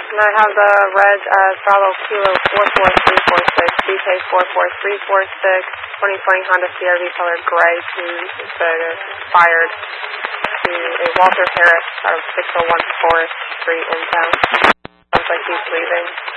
And I have the red Bravo Kilo 44346, BK 44346, 2020 Honda CRV color gray to fired to a Walter Harris out of 601 Forest Street in town. Sounds like he's leaving.